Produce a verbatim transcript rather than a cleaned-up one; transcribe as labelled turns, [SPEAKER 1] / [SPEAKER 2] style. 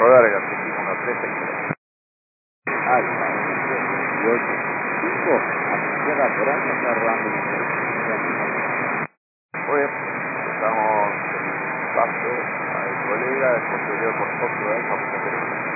[SPEAKER 1] rodar el argentino uno trece.
[SPEAKER 2] Alfa, veintiocho, cinco, anunciada por Alfa, está rodando el
[SPEAKER 1] Muy bien, estamos en paso al colega, el posterior por otro de Alfa,